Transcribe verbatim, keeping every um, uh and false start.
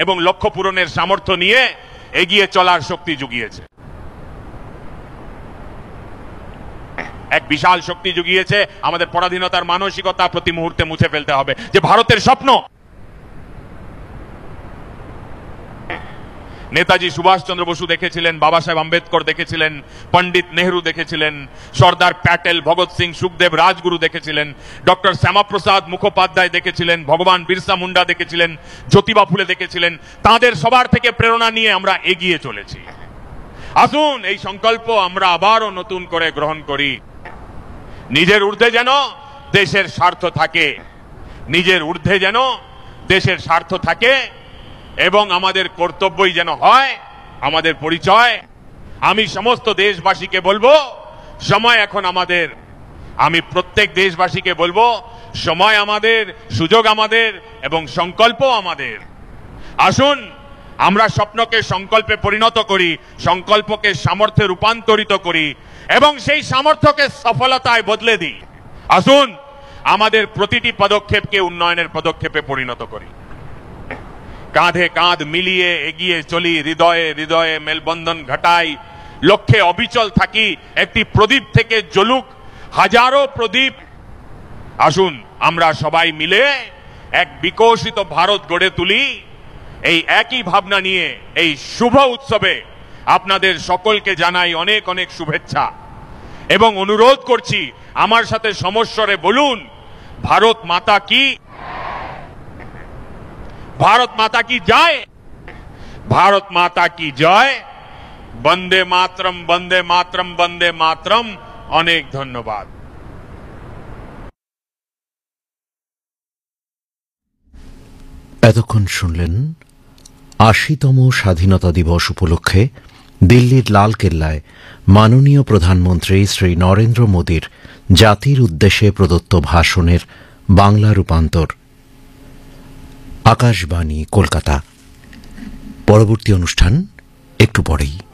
এবং লক্ষ্য পূরণের সামর্থ্য নিয়ে এগিয়ে চলার শক্তি জুগিয়েছে। এক বিশাল শক্তি জুগিয়েছে। আমাদের পরাধীনতার মানসিকতা প্রতি মুহূর্তে মুছে ফেলতে হবে। যে ভারতের স্বপ্ন, নেতাজি সুভাষচন্দ্র বসু দেখেছিলেন, বাবা সাহেব আম্বেদকর দেখেছিলেন, পণ্ডিত নেহরু দেখেছিলেন, সর্দার প্যাটেল, ভগৎ সিং, সুখদেব, রাজগুরু দেখেছিলেন, ডক্টর শ্যামাপ্রসাদ মুখোপাধ্যায় দেখেছিলেন, ভগবান বিরসা মুন্ডা দেখেছিলেন, জ্যোতিবা ফুলে দেখেছিলেন। তাদের সবার থেকে প্রেরণা নিয়ে আমরা এগিয়ে চলেছি। আসুন এই সংকল্প আমরা আবারও নতুন করে গ্রহণ করি। নিজের ঊর্ধ্বে যেন দেশের স্বার্থ থাকে, নিজের ঊর্ধ্বে যেন দেশের স্বার্থ থাকে এবং আমাদের কর্তব্যই যেন হয় আমাদের পরিচয়। আমি সমস্ত দেশবাসীকে বলবো, সময় এখন আমাদের। আমি প্রত্যেক দেশবাসীকে বলবো, সময় আমাদের, সুযোগ আমাদের এবং সংকল্প আমাদের। আসুন আমরা স্বপ্নকে সংকল্পে পরিণত করি, সংকল্পকে সামর্থ্যে রূপান্তরিত করি এবং সেই সামর্থ্যকে সফলতায় বদলে দিই। আসুন আমাদের প্রতিটি পদক্ষেপকে উন্নয়নের পদক্ষেপে পরিণত করি। কাঁধে কাঁধ মিলিয়ে এগিয়ে চলি, হৃদয়ে হৃদয়ে মেলবন্ধন ঘটাই, লক্ষ্যে অবিচল থাকি। একটি প্রদীপ থেকে জ্বলুক হাজারো প্রদীপ। আসুন আমরা সবাই মিলে এক বিকশিত ভারত গড়ে তুলি। এই একই ভাবনা নিয়ে এই শুভ উৎসবে আপনাদের সকলকে জানাই অনেক অনেক শুভেচ্ছা এবং অনুরোধ করছি আমার সাথে সমস্বরে বলুন, ভারত মাতা কি, ভারত মাতা কি জয়, ভারত মাতা কি জয়। বন্দে মাতরম, বন্দে মাতরম, বন্দে মাতরম। অনেক ধন্যবাদ। এতক্ষণ শুনলেন আশিতম স্বাধীনতা দিবস উপলক্ষে দিল্লির লালকেল্লায় মাননীয় প্রধানমন্ত্রী শ্রী নরেন্দ্র মোদীর জাতির উদ্দেশ্যে প্রদত্ত ভাষণের বাংলা রূপান্তর। আকাশবাণী কলকাতা। পরবর্তী অনুষ্ঠান একটু পরেই।